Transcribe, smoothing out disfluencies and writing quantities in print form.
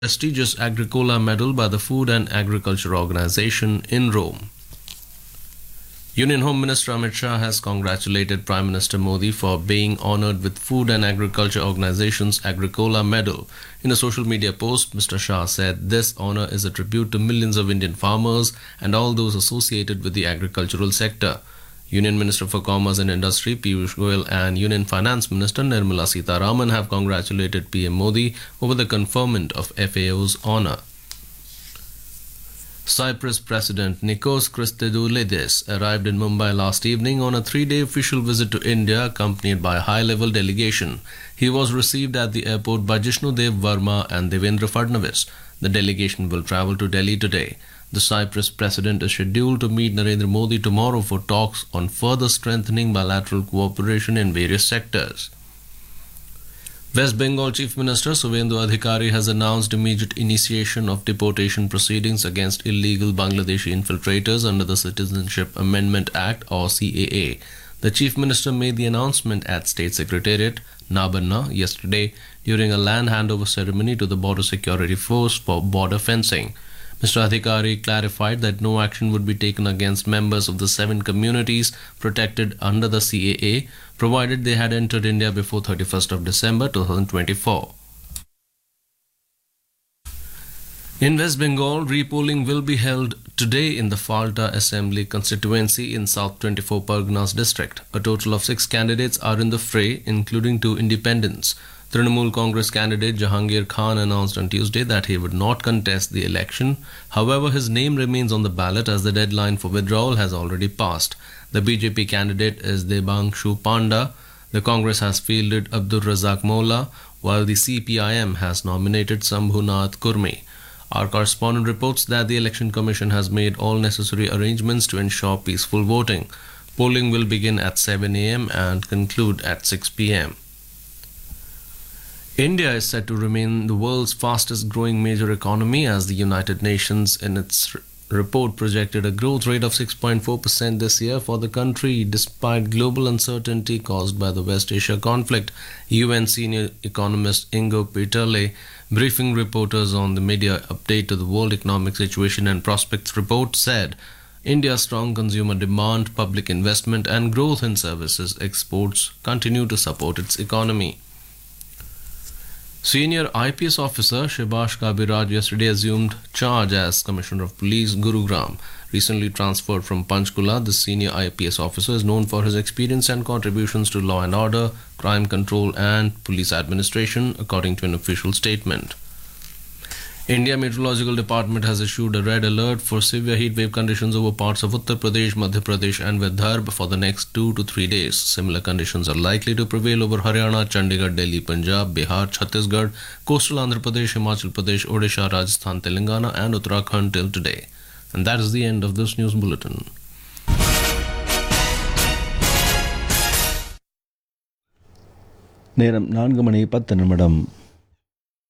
prestigious Agricola Medal by the Food and Agriculture Organization in Rome. Union Home Minister Amit Shah has congratulated Prime Minister Modi for being honored with Food and Agriculture Organization's Agricola Medal. In a social media post, Mr. Shah said this honor is a tribute to millions of Indian farmers and all those associated with the agricultural sector. Union Minister for Commerce and Industry Piyush Goyal and Union Finance Minister Nirmala Sitharaman have congratulated PM Modi over the conferment of FAO's honor. Cyprus President Nikos Christodoulidis arrived in Mumbai last evening on a three-day official visit to India accompanied by a high-level delegation. He was received at the airport by Jishnu Dev Verma and Devendra Fadnavis. The delegation will travel to Delhi today. The Cyprus President is scheduled to meet Narendra Modi tomorrow for talks on further strengthening bilateral cooperation in various sectors. West Bengal Chief Minister Suvendu Adhikari has announced immediate initiation of deportation proceedings against illegal Bangladeshi infiltrators under the Citizenship Amendment Act or CAA. The Chief Minister made the announcement at State Secretariat, Nabarna, yesterday during a land handover ceremony to the Border Security Force for border fencing. Mr. Adhikari clarified that no action would be taken against members of the 7 communities protected under the CAA, provided they had entered India before 31st of December 2024. In West Bengal, repolling will be held today in the Falta Assembly constituency in South 24 Parganas district. A total of 6 candidates are in the fray, including 2 independents. Trinamool Congress candidate Jahangir Khan announced on Tuesday that he would not contest the election. However, his name remains on the ballot as the deadline for withdrawal has already passed. The BJP candidate is Debangshu Panda. The Congress has fielded Abdur Razak Molla, while the CPIM has nominated Sambhunath Kurmi. Our correspondent reports that the Election Commission has made all necessary arrangements to ensure peaceful voting. Polling will begin at 7 a.m. and conclude at 6 p.m. India is set to remain the world's fastest growing major economy as the United Nations in its report projected a growth rate of 6.4% this year for the country despite global uncertainty caused by the West Asia conflict. UN senior economist Ingo Peterle briefing reporters on the media update to the World Economic Situation and Prospects report said India's strong consumer demand, public investment and growth in services exports continue to support its economy. Senior IPS officer Subhash Kabiraj yesterday assumed charge as Commissioner of Police Gurugram. Recently transferred from Panchkula, the senior IPS officer is known for his experience and contributions to law and order, crime control and police administration, according to an official statement. India Meteorological Department has issued a red alert for severe heat wave conditions over parts of Uttar Pradesh, Madhya Pradesh and Vidarbha for the next 2 to 3 days. Similar conditions are likely to prevail over Haryana, Chandigarh, Delhi, Punjab, Bihar, Chhattisgarh, coastal Andhra Pradesh, Himachal Pradesh, Odisha, Rajasthan, Telangana and Uttarakhand till today. And that is the end of this news bulletin. நேரம் 4 மணி 10 நிமிடம்.